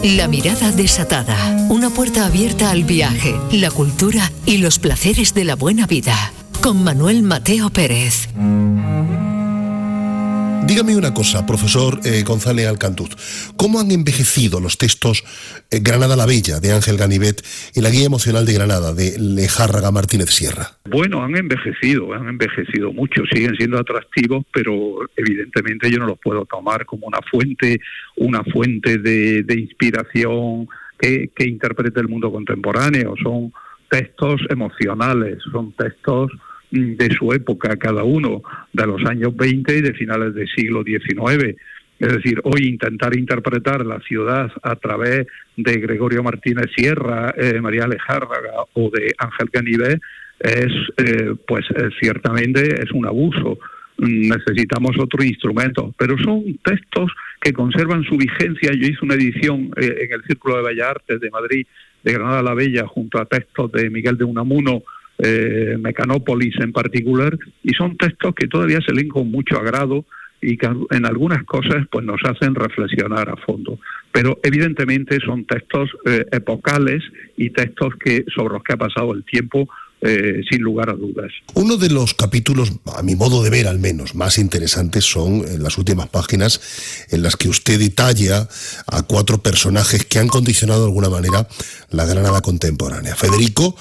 La mirada desatada, una puerta abierta al viaje, la cultura y los placeres de la buena vida. Con Manuel Mateo Pérez. Dígame una cosa, profesor González Alcantuz. ¿Cómo han envejecido los textos Granada la Bella, de Ángel Ganivet, y la Guía Emocional de Granada, de Lejárraga Martínez Sierra? Bueno, han envejecido mucho, siguen siendo atractivos, pero evidentemente yo no los puedo tomar como una fuente de inspiración que interprete el mundo contemporáneo. Son textos emocionales, son textos de su época, cada uno de los años 20 y de finales del siglo XIX. Es decir, hoy intentar interpretar la ciudad a través de Gregorio Martínez Sierra, María Lejárraga o de Ángel Ganivet ciertamente es un abuso. Necesitamos otro instrumento, pero son textos que conservan su vigencia. Yo hice una edición en el Círculo de Bellas Artes de Madrid de Granada la Bella junto a textos de Miguel de Unamuno, Mecanópolis en particular, y son textos que todavía se leen con mucho agrado y que en algunas cosas pues nos hacen reflexionar a fondo. Pero evidentemente son textos epocales y textos sobre los que ha pasado el tiempo sin lugar a dudas. Uno de los capítulos, a mi modo de ver al menos, más interesantes son en las últimas páginas en las que usted detalla a 4 personajes que han condicionado de alguna manera la Granada contemporánea. Federico,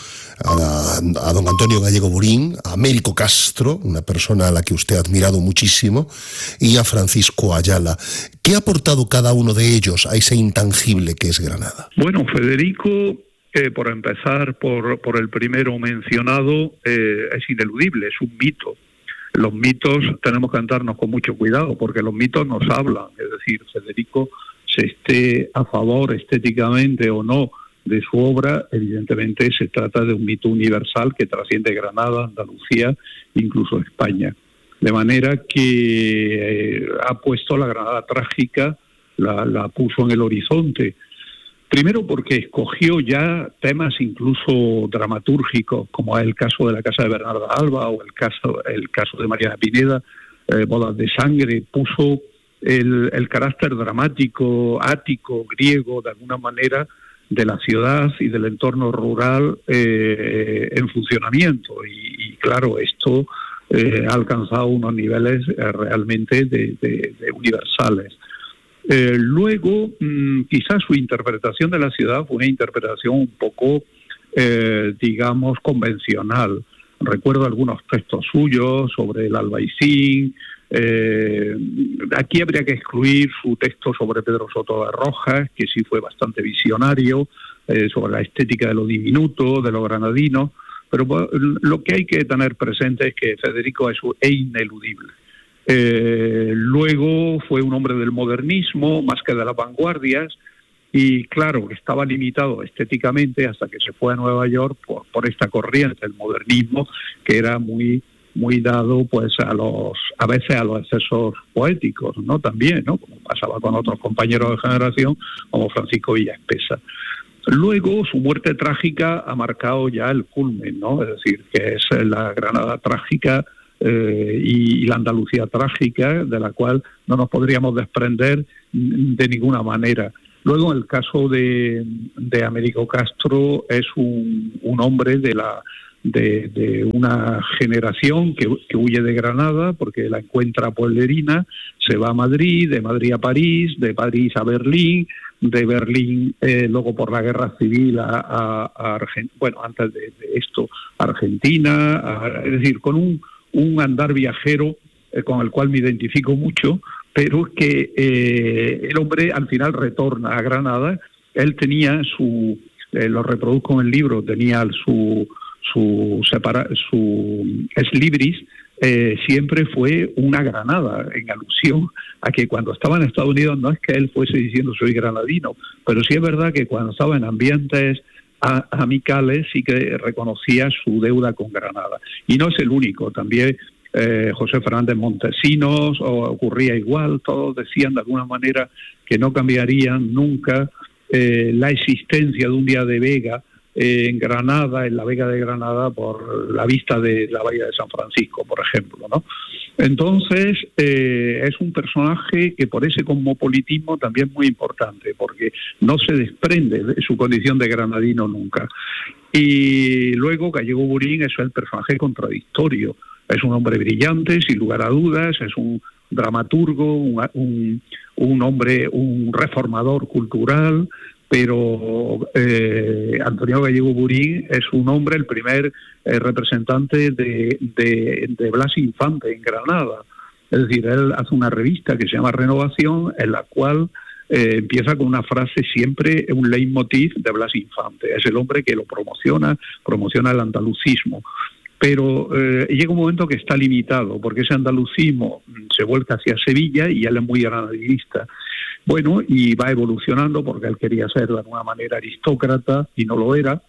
a don Antonio Gallego Burín, a Américo Castro, una persona a la que usted ha admirado muchísimo, y a Francisco Ayala. ¿Qué ha aportado cada uno de ellos a ese intangible que es Granada? Bueno, Federico, por empezar por el primero mencionado, es ineludible, es un mito. Los mitos tenemos que andarnos con mucho cuidado porque los mitos nos hablan. Es decir, Federico, se esté a favor estéticamente o no de su obra, evidentemente se trata de un mito universal que trasciende Granada, Andalucía, incluso España. De manera que ha puesto la Granada trágica, la puso en el horizonte. Primero porque escogió ya temas incluso dramatúrgicos, como es el caso de la casa de Bernarda Alba o el caso de Mariana Pineda, Bodas de Sangre. Puso el carácter dramático, ático, griego, de alguna manera, de la ciudad y del entorno rural en funcionamiento. Y claro, esto ha alcanzado unos niveles realmente de universales. Luego, quizás su interpretación de la ciudad fue una interpretación un poco, digamos, convencional. Recuerdo algunos textos suyos sobre el Albaicín. Aquí habría que excluir su texto sobre Pedro Soto de Rojas, que sí fue bastante visionario, sobre la estética de lo diminuto, de lo granadino. Pero lo que hay que tener presente es que Federico es ineludible. Luego fue un hombre del modernismo más que de las vanguardias, y claro, estaba limitado estéticamente hasta que se fue a Nueva York por esta corriente, el modernismo, que era muy dado pues a veces a los excesos poéticos, ¿no? También, ¿no? Como pasaba con otros compañeros de generación como Francisco Villaespesa. Luego su muerte trágica ha marcado ya el culmen, ¿no? Es decir, que es la Granada trágica y la Andalucía trágica, de la cual no nos podríamos desprender de ninguna manera. Luego, el caso de Américo Castro es un hombre de una generación que huye de Granada porque la encuentra pueblerina, se va a Madrid, de Madrid a París, de París a Berlín, de Berlín luego por la guerra civil a Argentina, bueno, antes de esto, Argentina, es decir, con un andar viajero con el cual me identifico mucho, pero que el hombre al final retorna a Granada. Él tenía lo reproduzco en el libro, tenía su ex libris, siempre fue una Granada, en alusión a que cuando estaba en Estados Unidos no es que él fuese diciendo soy granadino, pero sí es verdad que cuando estaba en ambientes amicales sí que reconocía su deuda con Granada. Y no es el único, también José Fernández Montesinos ocurría igual. Todos decían de alguna manera que no cambiarían nunca la existencia de un Díaz de Vega en Granada, en la Vega de Granada, por la vista de la bahía de San Francisco, por ejemplo, ¿no? Entonces, es un personaje que por ese cosmopolitismo también es muy importante, porque no se desprende de su condición de granadino nunca. Y luego Gallego Burín es el personaje contradictorio. Es un hombre brillante, sin lugar a dudas, es un dramaturgo, un hombre, un reformador cultural, pero Antonio Gallego Burín es un hombre, el primer representante de Blas Infante en Granada. Es decir, él hace una revista que se llama Renovación, en la cual empieza con una frase siempre, un leitmotiv de Blas Infante. Es el hombre que lo promociona el andalucismo. Pero llega un momento que está limitado, porque ese andalucismo se vuelca hacia Sevilla y él es muy granadinista. Bueno, y va evolucionando porque él quería ser de alguna manera aristócrata y no lo era,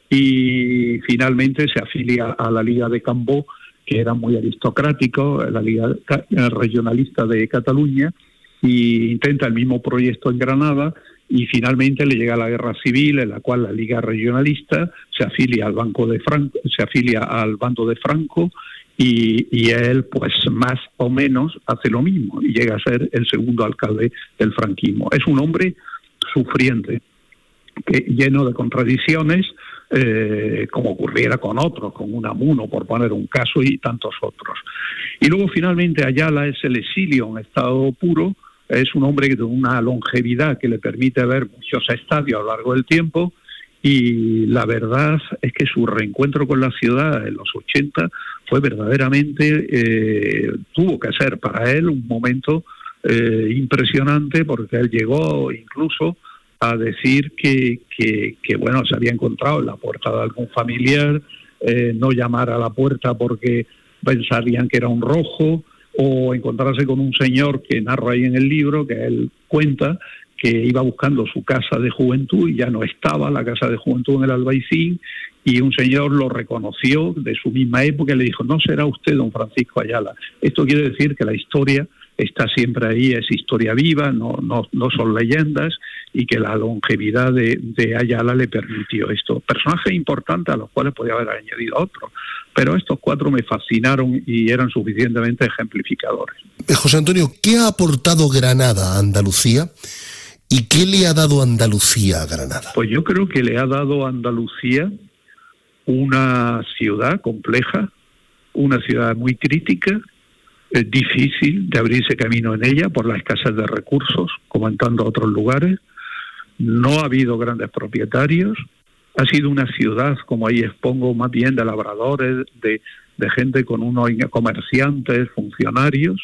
y finalmente se afilia a la Liga de Cambó, que era muy aristocrático, la Liga Regionalista de Cataluña, y intenta el mismo proyecto en Granada, y finalmente le llega la guerra civil, en la cual la Liga Regionalista se afilia al bando de Franco, y él, pues más o menos, hace lo mismo y llega a ser el segundo alcalde del franquismo. Es un hombre sufriente, lleno de contradicciones, como ocurriera con otros, con Unamuno, por poner un caso, y tantos otros. Y luego finalmente Ayala es el exilio en estado puro. Es un hombre de una longevidad que le permite ver muchos estadios a lo largo del tiempo, y la verdad es que su reencuentro con la ciudad en los 80 fue verdaderamente, tuvo que ser para él un momento impresionante, porque él llegó incluso a decir que bueno, se había encontrado en la puerta de algún familiar, no llamar a la puerta porque pensarían que era un rojo, o encontrarse con un señor que narra ahí en el libro, que él cuenta que iba buscando su casa de juventud y ya no estaba la casa de juventud en el Albaicín, y un señor lo reconoció de su misma época y le dijo: no será usted don Francisco Ayala. Esto quiere decir que la historia está siempre ahí, es historia viva, no son leyendas, y que la longevidad de Ayala le permitió esto. Personajes importantes a los cuales podía haber añadido otros, pero estos cuatro me fascinaron y eran suficientemente ejemplificadores. José Antonio, ¿qué ha aportado Granada a Andalucía y qué le ha dado Andalucía a Granada? Pues yo creo que le ha dado a Andalucía una ciudad compleja, una ciudad muy crítica, difícil de abrirse camino en ella por la escasez de recursos, como en tantos otros lugares. No ha habido grandes propietarios. Ha sido una ciudad, como ahí expongo, más bien de labradores, de gente con unos comerciantes, funcionarios.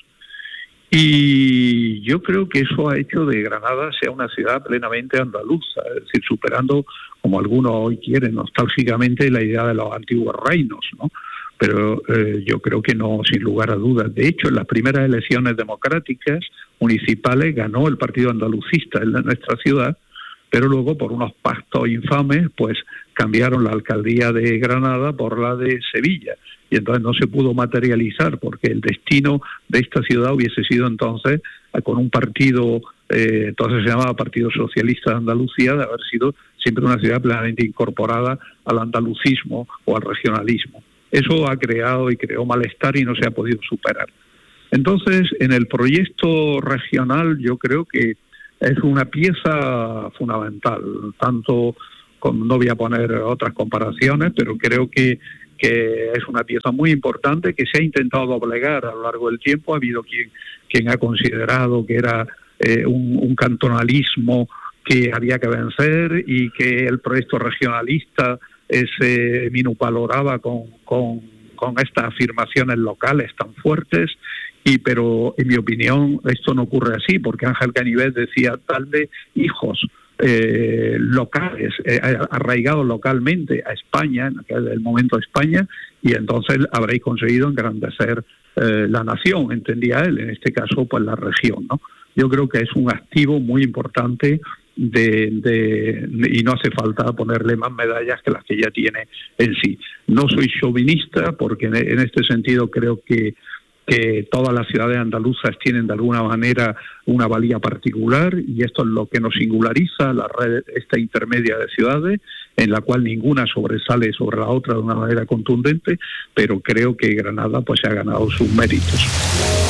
Y yo creo que eso ha hecho de Granada sea una ciudad plenamente andaluza, es decir, superando, como algunos hoy quieren, nostálgicamente la idea de los antiguos reinos, ¿no? Pero yo creo que no, sin lugar a dudas. De hecho, en las primeras elecciones democráticas municipales ganó el Partido Andalucista en nuestra ciudad, pero luego por unos pactos infames pues cambiaron la alcaldía de Granada por la de Sevilla, y entonces no se pudo materializar, porque el destino de esta ciudad hubiese sido entonces, con un partido, entonces se llamaba Partido Socialista de Andalucía, de haber sido siempre una ciudad plenamente incorporada al andalucismo o al regionalismo. Eso ha creado y creó malestar y no se ha podido superar. Entonces, en el proyecto regional yo creo que es una pieza fundamental, tanto como, no voy a poner otras comparaciones, pero creo que es una pieza muy importante que se ha intentado doblegar a lo largo del tiempo. Ha habido quien ha considerado que era un cantonalismo que había que vencer, y que el proyecto regionalista se minusvaloraba con estas afirmaciones locales tan fuertes. Pero en mi opinión esto no ocurre así, porque Ángel Canivet decía: darle hijos locales, arraigados localmente a España, en aquel momento a España, y entonces habréis conseguido engrandecer la nación, entendía él, en este caso pues la región, ¿no? Yo creo que es un activo muy importante y no hace falta ponerle más medallas que las que ya tiene en sí. No soy chauvinista, porque en este sentido creo que todas las ciudades andaluzas tienen de alguna manera una valía particular, y esto es lo que nos singulariza, la red esta intermedia de ciudades, en la cual ninguna sobresale sobre la otra de una manera contundente, pero creo que Granada pues se ha ganado sus méritos.